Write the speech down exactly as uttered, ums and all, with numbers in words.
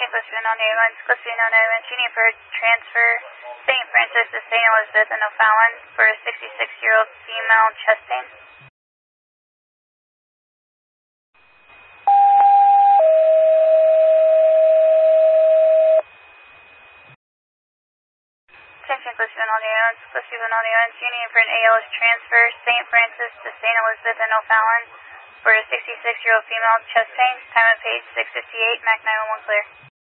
Clifton on the ambulance, Clifton on the ambulance. You need for transfer Saint Francis to Saint Elizabeth in O'Fallon for a sixty-six-year-old female chest pain. Attention Clifton on the ambulance, Clifton on the ambulance. You need for an A L S transfer Saint Francis to Saint Elizabeth in O'Fallon for a sixty-six-year-old female chest pain. Time of page six fifty-eight, M A C nine one one clear.